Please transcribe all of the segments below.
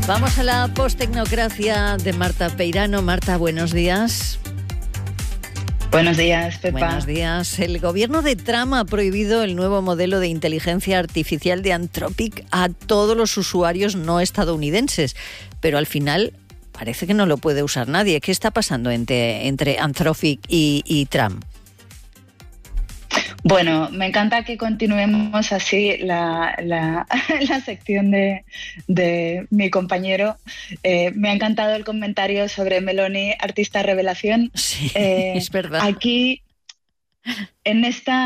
Vamos a la posttecnocracia de Marta Peirano. Marta, buenos días. Buenos días, Pepa. Buenos días. El gobierno de Trump ha prohibido el nuevo modelo de inteligencia artificial de Anthropic a todos los usuarios no estadounidenses, pero al final parece que no lo puede usar nadie. ¿Qué está pasando entre Anthropic y Trump? Bueno, me encanta que continuemos así la sección de mi compañero. Me ha encantado el comentario sobre Meloni, artista revelación. Sí, es verdad. Aquí, en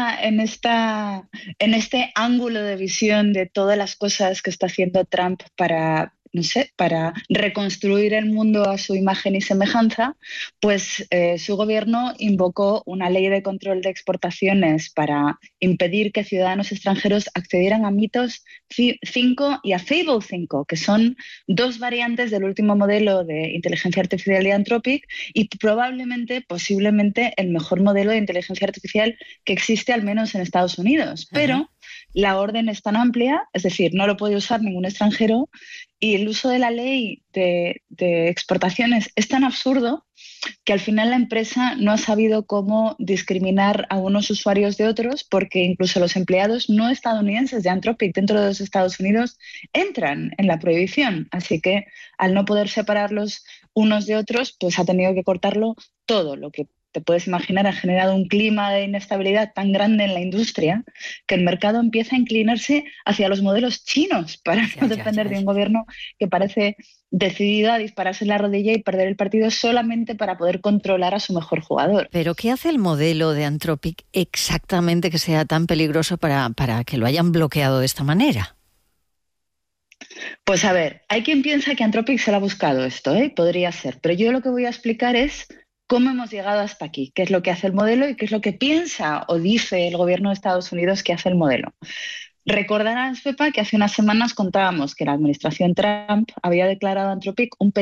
este ángulo de visión de todas las cosas que está haciendo Trump para reconstruir el mundo a su imagen y semejanza, pues su gobierno invocó una ley de control de exportaciones para impedir que ciudadanos extranjeros accedieran a Mythos 5 y a Fable 5, que son dos variantes del último modelo de inteligencia artificial de Anthropic y posiblemente, el mejor modelo de inteligencia artificial que existe, al menos en Estados Unidos. Pero la orden es tan amplia, es decir, no lo puede usar ningún extranjero, y el uso de la ley de exportaciones es tan absurdo que al final la empresa no ha sabido cómo discriminar a unos usuarios de otros, porque incluso los empleados no estadounidenses de Anthropic dentro de los Estados Unidos entran en la prohibición. Así que al no poder separarlos unos de otros, pues ha tenido que cortarlo todo. Lo que te puedes imaginar ha generado un clima de inestabilidad tan grande en la industria que el mercado empieza a inclinarse hacia los modelos chinos para no depender de un gobierno que parece decidido a dispararse en la rodilla y perder el partido solamente para poder controlar a su mejor jugador. ¿Pero qué hace el modelo de Anthropic exactamente que sea tan peligroso para que lo hayan bloqueado de esta manera? Pues a ver, hay quien piensa que Anthropic se lo ha buscado esto, podría ser, pero yo lo que voy a explicar es cómo hemos llegado hasta aquí, qué es lo que hace el modelo y qué es lo que piensa o dice el gobierno de Estados Unidos que hace el modelo. Recordarás, Pepa, que hace unas semanas contábamos que la administración Trump había declarado a Anthropic un